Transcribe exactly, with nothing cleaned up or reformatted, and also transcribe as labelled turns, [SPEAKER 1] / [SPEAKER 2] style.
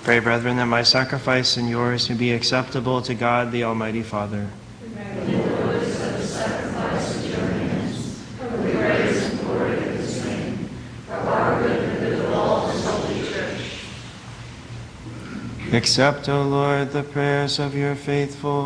[SPEAKER 1] Pray, brethren, that my sacrifice and yours may be acceptable to God, the Almighty Father. Accept, O Lord, the prayers of your faithful